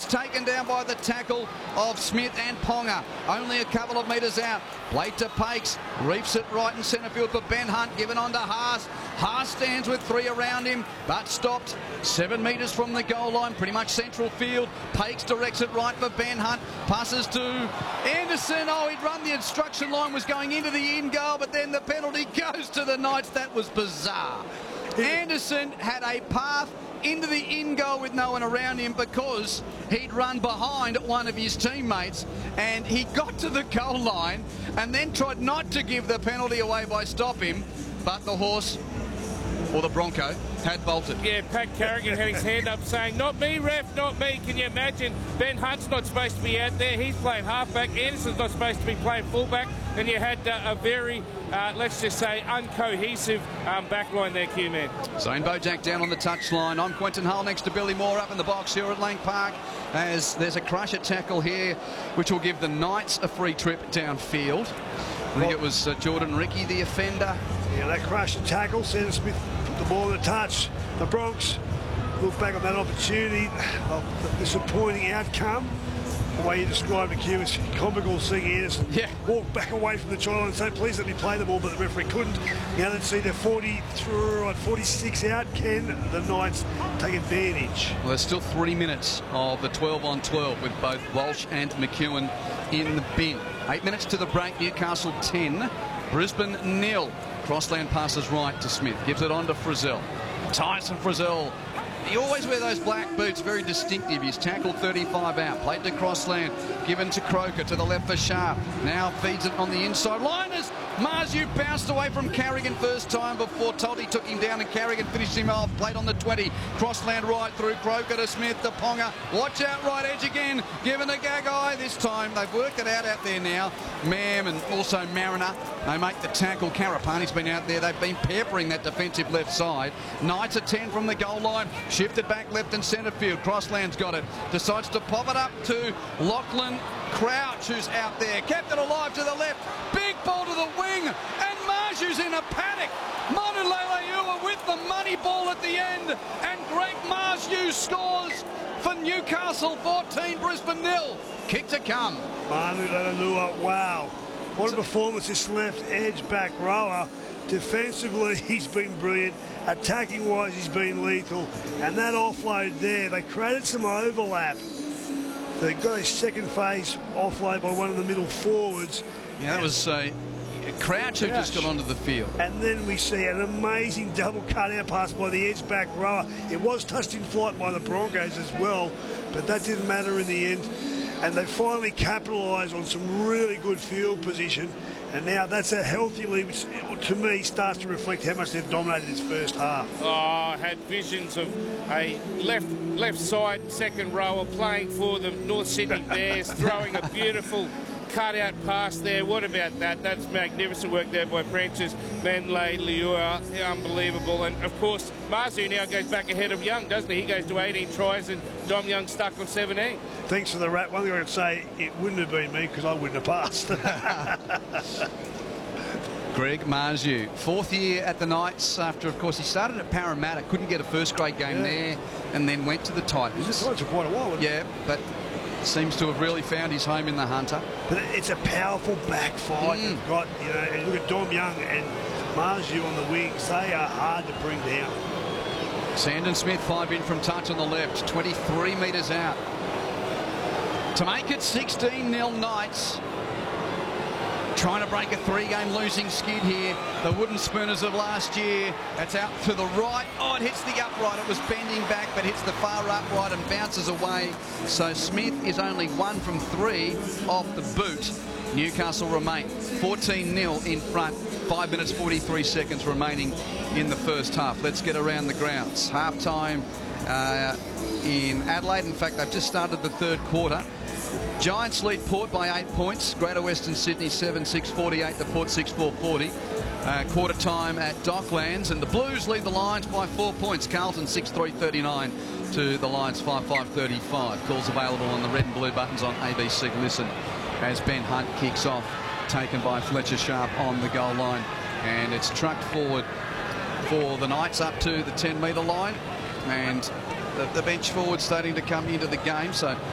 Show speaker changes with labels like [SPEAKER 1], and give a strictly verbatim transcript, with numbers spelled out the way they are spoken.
[SPEAKER 1] taken down by the tackle of Smith and Ponga. Only a couple of metres out. Played to Pakes. Reefs it right in centre field for Ben Hunt. Given on to Haas. Haas stands with three around him, but stopped seven metres from the goal line. Pretty much central field. Pakes directs it right for Ben Hunt. Passes to Anderson. Oh, he'd run the instruction line. Was going into the in goal, but then the penalty goes to the Knights. That was bizarre. Anderson had a path into the in goal with no one around him because he'd run behind one of his teammates, and he got to the goal line and then tried not to give the penalty away by stopping him, but the horse, or the Bronco, had bolted.
[SPEAKER 2] Yeah, Pat Carrigan had his hand up saying, not me, ref, not me. Can you imagine? Ben Hunt's not supposed to be out there. He's playing halfback. Anderson's not supposed to be playing fullback. And you had uh, a very, uh, let's just say, uncohesive um, backline there, Q-Man.
[SPEAKER 1] Zane Bojack down on the touchline. I'm Quentin Hull next to Billy Moore up in the box here at Lang Park, as there's a crusher tackle here, which will give the Knights a free trip downfield. I think it was uh, Jordan Ricky, the offender.
[SPEAKER 3] Yeah, that crusher tackle. Sanders Smith put the ball in the touch. The Bronx look back on that opportunity. Oh, the disappointing outcome. The way you described it, Q, is comical seeing Anderson
[SPEAKER 1] yeah. walk
[SPEAKER 3] back away from the try line and say, please let me play the ball, but the referee couldn't. Now let's see, they're forty through, forty-six out. Can the Knights take advantage?
[SPEAKER 1] Well, there's still three minutes of the twelve on twelve with both Walsh and McEwen in the bin. Eight minutes to the break. Newcastle ten, Brisbane nil. Crossland passes right to Smith, gives it on to Frizzell. Tyson Frizzell. He always wear those black boots, very distinctive. He's tackled thirty-five out, played to Crossland, given to Croker, to the left for Sharp. Now feeds it on the inside line as Marzu bounced away from Carrigan first time before Toddy took him down and Carrigan finished him off. Played on the twenty, Crossland right through, Croker to Smith, to Ponga. Watch out, right edge again, given to Gagai. This time they've worked it out out there now. Mam and also Mariner, they make the tackle. Karapani's been out there. They've been peppering that defensive left side. Knights at ten from the goal line. Shifted back left and centre field. Crossland's got it. Decides to pop it up to Lachlan Crouch, who's out there. Kept it alive to the left. Big ball to the wing. And Marju's in a panic. Manu Leilua with the money ball at the end. And Greg Marju scores for Newcastle fourteen, Brisbane nil. Kick to come.
[SPEAKER 3] Manu Leilua, wow. What a performance, this left edge back rower. Defensively, he's been brilliant. Attacking-wise, he's been lethal. And that offload there, they created some overlap. They got a second phase offload by one of the middle forwards.
[SPEAKER 1] Yeah, that was uh, Crouch who just got onto the field.
[SPEAKER 3] And then we see an amazing double cut-out pass by the edge back rower. It was touched in flight by the Broncos as well, but that didn't matter in the end. And they finally capitalised on some really good field position. And now that's a healthy lead, which to me starts to reflect how much they've dominated this first half.
[SPEAKER 2] Oh, I had visions of a left left side second rower playing for the North Sydney Bears, throwing a beautiful cut-out pass there. What about that? That's magnificent work there by Francis Manley Liua. Unbelievable. And, of course, Marzu now goes back ahead of Young, doesn't he? He goes to eighteen tries and Dom Young stuck on seventeen.
[SPEAKER 3] Thanks for the wrap. One thing I could say, it wouldn't have been me because I wouldn't have passed.
[SPEAKER 1] Greg Marzu, fourth year at the Knights after, of course, he started at Parramatta, couldn't get a first-grade game yeah. there, and then went to the Titans.
[SPEAKER 3] He was at the Titans for quite a while, wasn't
[SPEAKER 1] Yeah, but seems to have really found his home in the Hunter.
[SPEAKER 3] But it's a powerful back fight. Mm. They've got, you know, and look at Dom Young and Marzu on the wings. They are hard to bring down.
[SPEAKER 1] Sandon Smith, five in from touch on the left, twenty-three metres out. To make it sixteen nil Knights. Trying to break a three-game losing skid here. The Wooden Spooners of last year. That's out to the right. Oh, it hits the upright. It was bending back, but hits the far upright and bounces away. So Smith is only one from three off the boot. Newcastle remain fourteen nil in front. Five minutes, forty-three seconds remaining in the first half. Let's get around the grounds. Half-time uh, in Adelaide. In fact, they've just started the third quarter. Giants lead Port by eight points. Greater Western Sydney seven six forty-eight to Port six four forty. Uh, quarter time at Docklands, and the Blues lead the Lions by four points. Carlton six three thirty-nine to the Lions five five thirty-five. Calls available on the red and blue buttons on A B C Listen as Ben Hunt kicks off, taken by Fletcher Sharp on the goal line, and it's trucked forward for the Knights up to the ten metre line, and the, the bench forward starting to come into the game. So